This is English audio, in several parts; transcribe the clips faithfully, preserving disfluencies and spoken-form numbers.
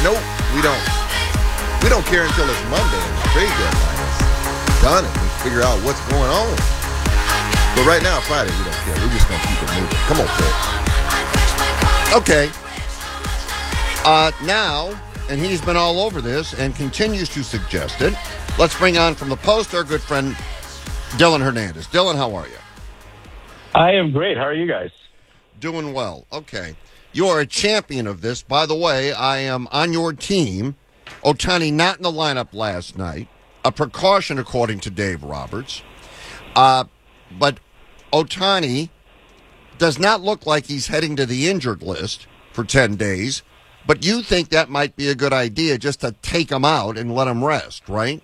Nope, we don't. We don't care until it's Monday and the trade deadline is done and we figure out what's going on. But right now, Friday, we don't care. We're just going to keep it moving. Come on, Phil. Okay. Uh, now, and he's been all over this and continues to suggest it, let's bring on from the Post our good friend Dylan Hernandez. Dylan, how are you? I am great. How are you guys? Doing well. Okay. You are a champion of this. By the way, I am on your team. Ohtani not in the lineup last night. A precaution, according to Dave Roberts. Uh, but Ohtani does not look like he's heading to the injured list for ten days. But you think that might be a good idea just to take him out and let him rest, right?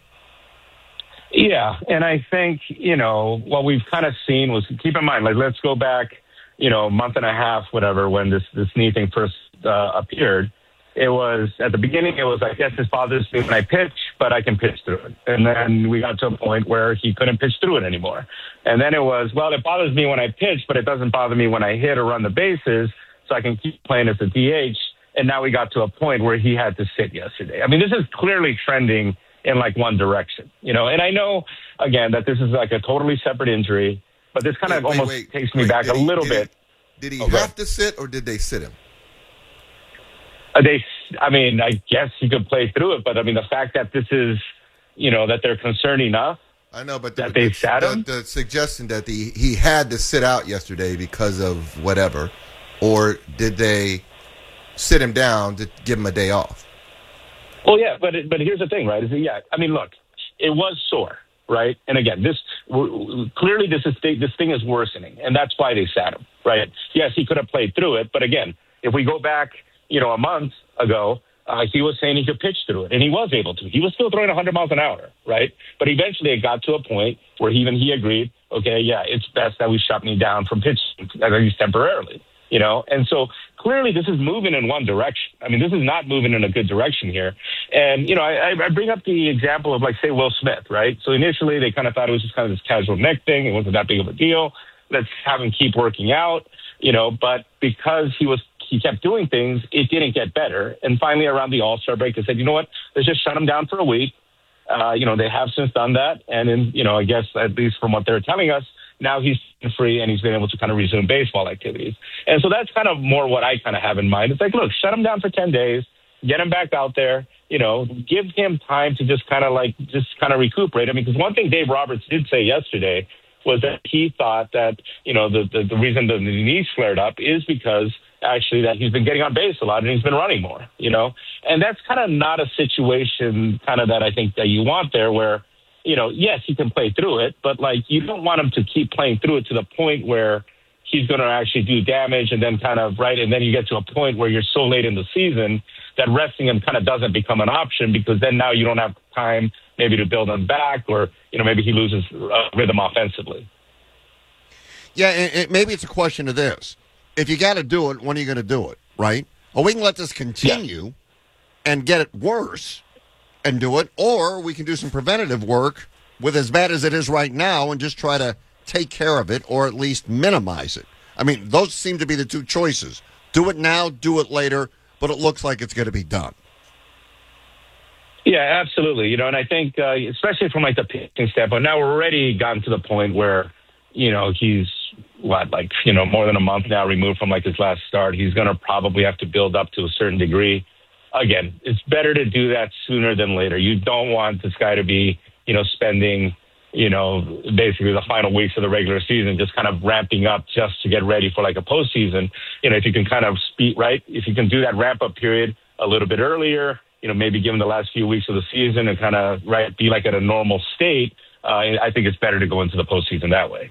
Yeah, and I think, you know, what we've kind of seen was, keep in mind, like, let's go back, you know, a month and a half, whatever, when this, this knee thing first uh, appeared. It was, at the beginning, it was like, yes, this bothers me when I pitch, but I can pitch through it. And then we got to a point where he couldn't pitch through it anymore. And then it was, well, it bothers me when I pitch, but it doesn't bother me when I hit or run the bases, so I can keep playing as a D H. And now we got to a point where he had to sit yesterday. I mean, this is clearly trending in like one direction, you know, and I know, again, that this is like a totally separate injury, but this kind wait, of wait, almost wait, takes wait, me back a he, little did bit. He, did he okay. have to sit or did they sit him? Uh, they, I mean, I guess he could play through it, but I mean, the fact that this is, you know, that they're concerned enough. I know, but the, that they the, sat the, him? the suggestion that the, he had to sit out yesterday because of whatever, or did they sit him down to give him a day off? Well, yeah, but it, but here's the thing, right? Is that, yeah, I mean, look, it was sore, right? And again, this clearly this is this thing is worsening, and that's why they sat him, right? Yes, he could have played through it, but again, if we go back, you know, a month ago, uh, he was saying he could pitch through it, and he was able to. He was still throwing one hundred miles an hour, right? But eventually, it got to a point where even he agreed, okay, yeah, it's best that we shut me down from pitching, at least temporarily. You know, and so clearly this is moving in one direction. I mean, this is not moving in a good direction here. And, you know, I, I bring up the example of, like, say, Will Smith, right? So initially they kind of thought it was just kind of this casual neck thing. It wasn't that big of a deal. Let's have him keep working out, you know, but because he was he kept doing things, it didn't get better. And finally around the All-Star break, they said, you know what, let's just shut him down for a week. Uh, you know, they have since done that. And, in, you know, I guess at least from what they're telling us, now he's free and he's been able to kind of resume baseball activities. And so that's kind of more what I kind of have in mind. It's like, look, shut him down for ten days, get him back out there, you know, give him time to just kind of like, just kind of recuperate. I mean, because one thing Dave Roberts did say yesterday was that he thought that, you know, the, the, the reason the knees flared up is because actually that he's been getting on base a lot and he's been running more, you know, and that's kind of not a situation kind of that I think that you want there where, you know, yes, he can play through it, but, like, you don't want him to keep playing through it to the point where he's going to actually do damage and then kind of, right, and then you get to a point where you're so late in the season that resting him kind of doesn't become an option because then now you don't have time maybe to build him back or, you know, maybe he loses uh, rhythm offensively. Yeah, and, and maybe it's a question of this. If you got to do it, when are you going to do it, right? Or we can let this continue yeah. and get it worse and do it, or we can do some preventative work with as bad as it is right now and just try to take care of it or at least minimize it. I mean, those seem to be the two choices. Do it now, do it later, but it looks like it's going to be done. Yeah, absolutely. You know, and I think, uh, especially from like the pitching standpoint, now we're already gotten to the point where, you know, he's what, like, you know, more than a month now removed from like his last start. He's going to probably have to build up to a certain degree. Again, it's better to do that sooner than later. You don't want this guy to be, you know, spending, you know, basically the final weeks of the regular season just kind of ramping up just to get ready for like a postseason. You know, if you can kind of speed, right, if you can do that ramp up period a little bit earlier, you know, maybe give him the last few weeks of the season and kind of, right, be like at a normal state, uh, I think it's better to go into the postseason that way.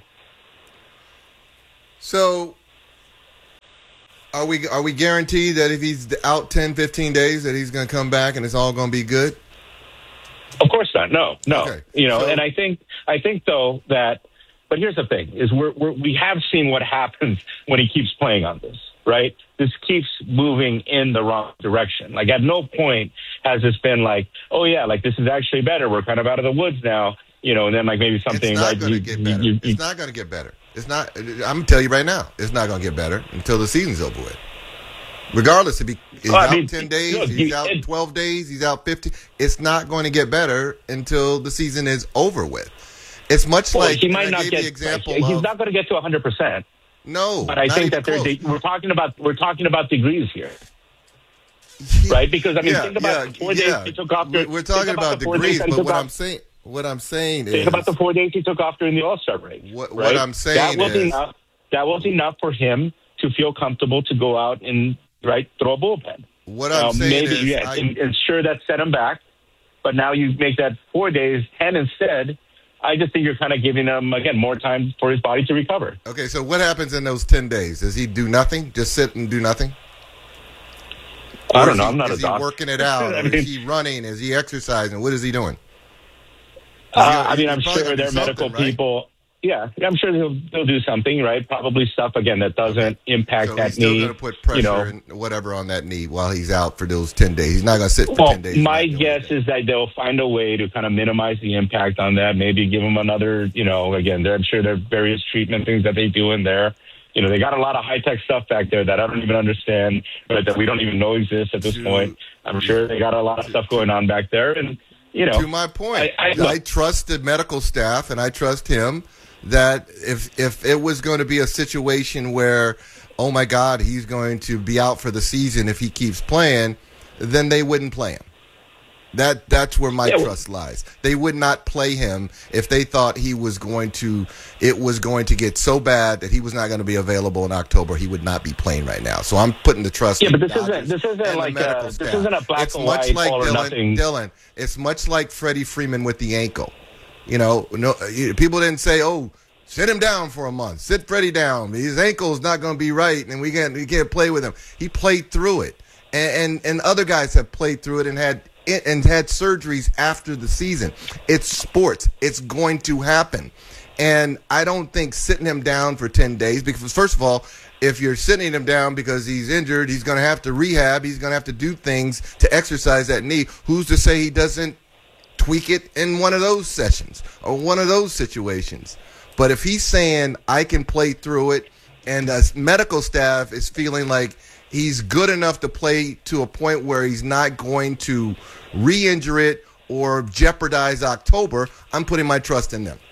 So Are we are we guaranteed that if he's out ten, fifteen days that he's going to come back and it's all going to be good? Of course not. No, no. Okay. You know, So- and I think I think though that, but here's the thing: is we're, we're we have seen what happens when he keeps playing on this, right? This keeps moving in the wrong direction. Like at no point has this been like, oh yeah, like this is actually better. We're kind of out of the woods now, you know, and then like maybe something It's not like going to you- get you- better. you- you- It's not going to get better. It's not. I'm going to tell you right now, it's not going to get better until the season's over with. Regardless if he is Well, I out mean, ten days, look, he's you- out it- twelve days, he's out fifty. It's not going to get better until the season is over with. It's much well, like he might I not gave get. the example he's of not going to get to one hundred percent. no, But I not think even that there's. close. A, we're talking about. We're talking about degrees here. Right, because I mean, yeah, think about yeah, the four yeah. days he took off. We're, we're talking think about, the four degrees, days he but took what off- I'm saying, what I'm saying is, Think about the four days he took off during the All Star break. What- what right? I'm saying that was is- enough. That was enough for him to feel comfortable to go out and right throw a bullpen. what I'm Now, saying maybe is, yes, I- and, and sure that set him back, but now you make that four days ten instead. I just think you're kind of giving him again more time for his body to recover. okay. So what happens in those ten days? Does he do nothing? Just sit and do nothing? I Or don't is know. he- I'm not Is a he doctor. working it out? I Or mean, is he running? Is he exercising? What is he doing? Uh, He's gonna- I mean, he's I'm probably sure gonna they're do medical something, right? people. Yeah, I'm sure he'll they'll do something, right? Probably stuff again that doesn't impact So that he's still knee. going to put pressure you know, and whatever on that knee while he's out for those ten days. He's not going to sit for well, ten days. my and not do guess anything. is that they'll find a way to kind of minimize the impact on that. Maybe give him another, you know, again, there- I'm sure there are various treatment things that they do in there. You know, they got a lot of high tech stuff back there that I don't even understand, but that we don't even know exists at this To- point. I'm sure they got a lot of stuff going on back there, and you know, To my point, I- I, I- trust the medical staff and I trust him that if if it was going to be a situation where, oh my God, he's going to be out for the season if he keeps playing, then they wouldn't play him. That that's where my Yeah, well- trust lies. They would not play him if they thought he was going to. It was going to get so bad that he was not going to be available in October. He would not be playing right now. So I'm putting the trust. Yeah, in but this Dodgers isn't- this isn't and the like, medical uh, this staff. isn't a black it's and much white, like all or Dylan. nothing. Dylan, it's much like Freddie Freeman with the ankle. You know, no you- people didn't say, "Oh, sit him down for a month. Sit Freddie down. His ankle's not going to be right, and we can't we can't play with him." He played through it, and, and and other guys have played through it and had and had surgeries after the season. It's sports. It's going to happen, and I don't think sitting him down for ten days because first of all, if you're sitting him down because he's injured, he's going to have to rehab. He's going to have to do things to exercise that knee. Who's to say he doesn't tweak it in one of those sessions or one of those situations? But if he's saying I can play through it and the medical staff is feeling like he's good enough to play to a point where he's not going to re-injure it or jeopardize October, I'm putting my trust in them.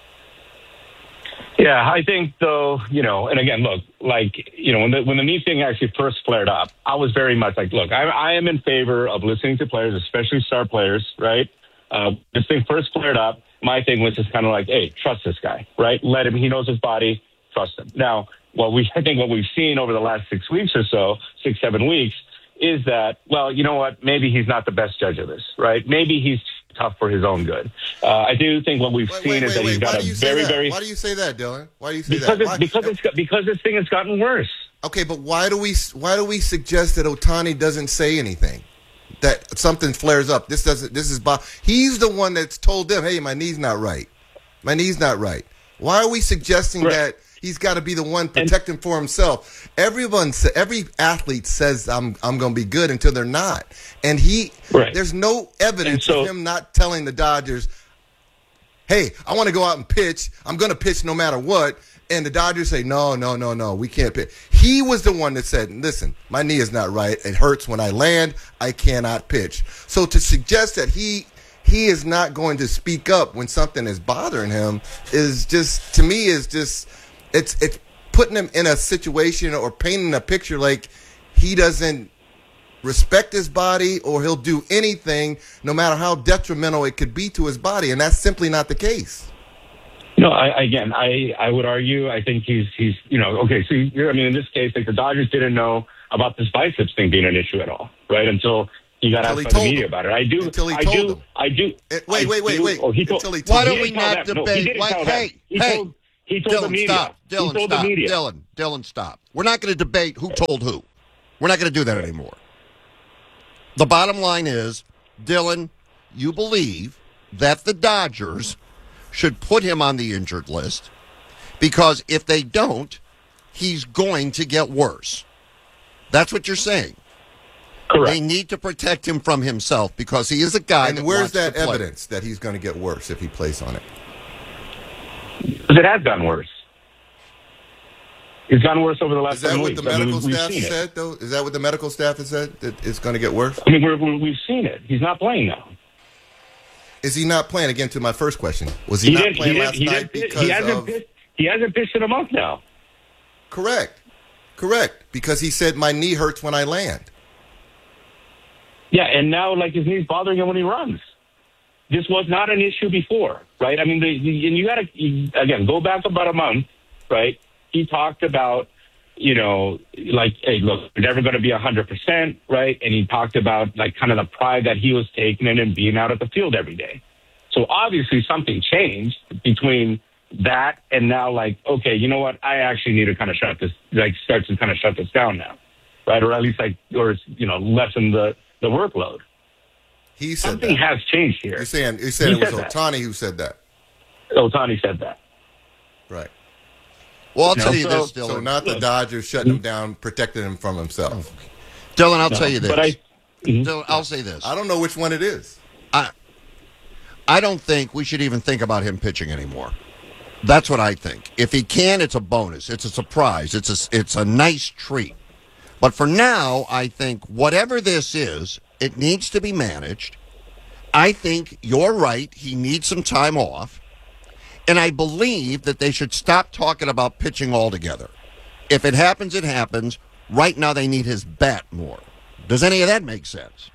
Yeah, I think though, you know, and again, look, like, you know, when the when the knee thing actually first flared up, I was very much like, look, I, I am in favor of listening to players, especially star players, right? Uh, this thing first flared up, my thing was just kind of like, hey, trust this guy, right? Let him, he knows his body, trust him. Now, what we, I think what we've seen over the last six weeks or so, six, seven weeks, is that, well, you know what, maybe he's not the best judge of this, right? Maybe he's tough for his own good. Uh, I do think what we've Wait, seen wait, is wait, that he's wait. got Why a do you say very, that? very... Why do you say that, Dylan? Why do you say Because that? it's, Why- because it's got- because this thing has gotten worse. Okay, but why do we why do we suggest that Ohtani doesn't say anything? That something flares up. This doesn't. This is Bob. He's the one that's told them, "Hey, my knee's not right. My knee's not right." Why are we suggesting Right. that he's got to be the one protecting for himself? Everyone, sa- every athlete says, "I'm I'm going to be good" until they're not, and he. Right. There's no evidence And so- of him not telling the Dodgers, "Hey, I want to go out and pitch. I'm going to pitch no matter what." And the Dodgers say, no, no, no, no, we can't pitch. He was the one that said, listen, my knee is not right. It hurts when I land. I cannot pitch. So to suggest that he he is not going to speak up when something is bothering him is just, to me, is just, it's it's putting him in a situation or painting a picture like he doesn't respect his body or he'll do anything no matter how detrimental it could be to his body. And that's simply not the case. No, I, again, I, I would argue. I think he's he's you know okay. So you're, I mean, in this case, like the Dodgers didn't know about this biceps thing being an issue at all, right? Until he got Until asked he by the told media them. about it. I do. Until he I told do. them. I do. Eh, wait, I wait, wait, do- wait. Oh, he told, Until he Why told don't he we didn't tell not them. No, he debate? didn't Why, tell them. hey, he hey, told, he told the Dylan, media. stop. he Dylan, told stop. the media. Dylan, Dylan, stop. We're not going to debate who told who. We're not going to do that anymore. The bottom line is, Dylan, you believe that the Dodgers should put him on the injured list because if they don't, he's going to get worse. That's what you're saying. Correct. They need to protect him from himself because he is a guy And that where's wants to that play. evidence that he's going to get worse if he plays on it? Because it has gotten worse. It's gotten worse over the last Is that seven what weeks. the I mean, medical we've staff seen it. said, though? Is that what the medical staff has said, that it's going to get worse? I mean, we're, we're, we've seen it. He's not playing now. Is he not playing? Again, to my first question. Was he, He not didn't. playing He last didn't. He, night didn't, because he hasn't. of... Pitched, he hasn't pitched in a month now. Correct. Correct. Because he said, my knee hurts when I land. Yeah, and now like his knee's bothering him when he runs. This was not an issue before, right? I mean, the, the, and you got to again go back about a month, right? He talked about, you know, like, hey, look, we're never going to be a hundred percent, right? And he talked about like kind of the pride that he was taking in and being out at the field every day. So obviously something changed between that and now, like, okay, you know what? I actually need to kind of shut this, like, start to kind of shut this down now, right? Or at least like, or you know, lessen the the workload. He said Something that. has changed here. You're saying, you're saying He it was said that. Ohtani who said that. Ohtani said that. Right. Well, I'll No, tell you so- this, Dylan. So not the Dodgers shutting him down, protecting him from himself. Dylan, I'll No, tell you this. But I, Mhm. Dylan, I'll say this. I don't know which one it is. I, I don't think we should even think about him pitching anymore. That's what I think. If he can, it's a bonus. It's a surprise. It's a, it's a nice treat. But for now, I think whatever this is, it needs to be managed. I think you're right. He needs some time off. And I believe that they should stop talking about pitching altogether. If it happens, it happens. Right now, they need his bat more. Does any of that make sense?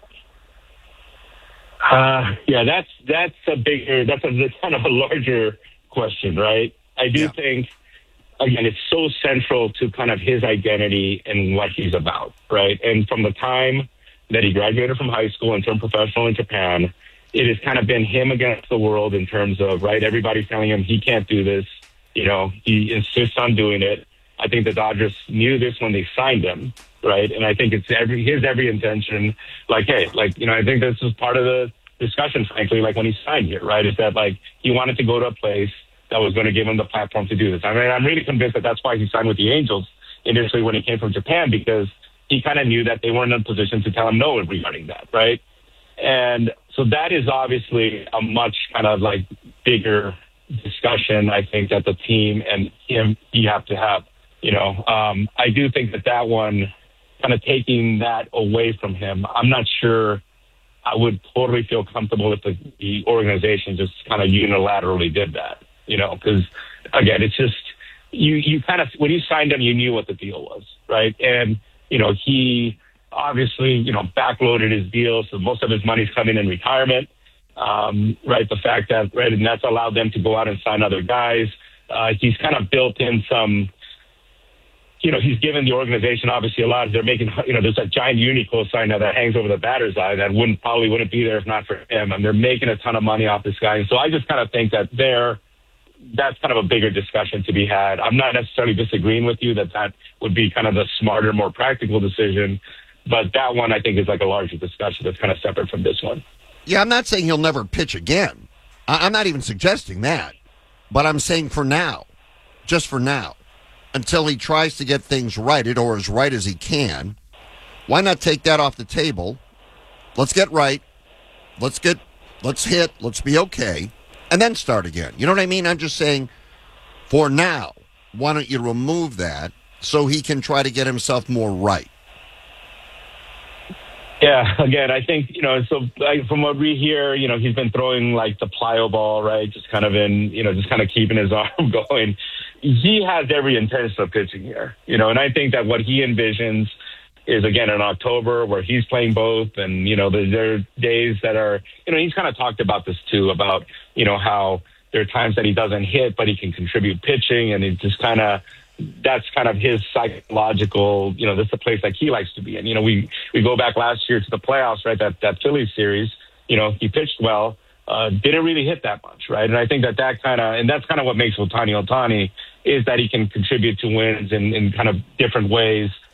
Uh, yeah, that's that's a bigger, that's a that's kind of a larger question, right? I do Yeah. think, again, it's so central to kind of his identity and what he's about, right? And from the time that he graduated from high school and turned professional in Japan, it has kind of been him against the world in terms of, right, everybody's telling him he can't do this. You know, he insists on doing it. I think the Dodgers knew this when they signed him, right? And I think it's every his every intention, like, hey, like, you know, I think this was part of the discussion, frankly, like when he signed here, right, is that, like, he wanted to go to a place that was going to give him the platform to do this. I mean, I'm really convinced that that's why he signed with the Angels initially when he came from Japan, because he kind of knew that they weren't in a position to tell him no regarding that, right? And so that is obviously a much kind of like bigger discussion, I think, that the team and him, you have to have, you know. Um, I do think that that one, kind of taking that away from him, I'm not sure I would totally feel comfortable if the, the organization just kind of unilaterally did that, you know, because, again, it's just, you, you kind of, when you signed him, you knew what the deal was, right? And, you know, he obviously, you know, backloaded his deal, so most of his money's coming in retirement, um, right? The fact that, right, and that's allowed them to go out and sign other guys. Uh, he's kind of built in some, you know, he's given the organization obviously a lot. They're making, you know, there's a giant Uniqlo sign now that hangs over the batter's eye that wouldn't probably wouldn't be there if not for him. And they're making a ton of money off this guy. And so I just kind of think that there, that's kind of a bigger discussion to be had. I'm not necessarily disagreeing with you that that would be kind of the smarter, more practical decision. But that one, I think, is like a larger discussion that's kind of separate from this one. Yeah, I'm not saying he'll never pitch again. I- I'm not even suggesting that. But I'm saying for now, just for now, until he tries to get things righted or as right as he can, why not take that off the table? Let's get right. Let's get, let's hit. Let's be okay. And then start again. You know what I mean? I'm just saying, for now, why don't you remove that so he can try to get himself more right? Yeah, again, I think, you know, so like, from what we hear, you know, he's been throwing like the plyo ball, right? Just kind of in, you know, just kind of keeping his arm going. He has every intention of pitching here, you know, and I think that what he envisions is, again, in October where he's playing both. And, you know, there, there are days that are, you know, he's kind of talked about this too, about, you know, how there are times that he doesn't hit, but he can contribute pitching. And he just kind of, that's kind of his psychological, you know, this is a place like he likes to be in. You know, we, we go back last year to the playoffs, right? That, that Phillies series, you know, he pitched well, uh, didn't really hit that much, right? And I think that that kind of, and that's kind of what makes Ohtani Ohtani, is that he can contribute to wins in, in kind of different ways